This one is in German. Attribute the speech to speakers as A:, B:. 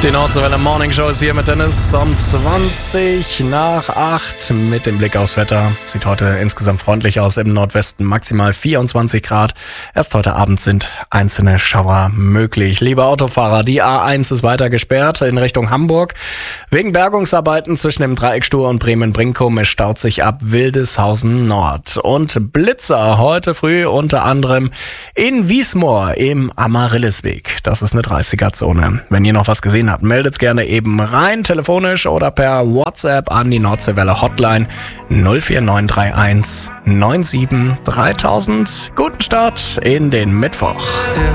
A: Die Nordseewelle Morning Show ist hier mit Dennis um 7:20 mit dem Blick aufs Wetter. Sieht heute insgesamt freundlich aus, im Nordwesten maximal 24 Grad. Erst heute Abend sind einzelne Schauer möglich. Liebe Autofahrer, die A1 ist weiter gesperrt in Richtung Hamburg. Wegen Bergungsarbeiten zwischen dem Dreieck Stur und Bremen-Brinkum. Es staut sich ab Wildeshausen Nord. Und Blitzer heute früh unter anderem in Wiesmoor im Amaryllisweg. Das ist eine 30er-Zone. Wenn ihr noch was gesehen habt, meldet's gerne eben rein, telefonisch oder per WhatsApp an die Nordseewelle Hotline 04931 97 3000. Guten Start in den Mittwoch.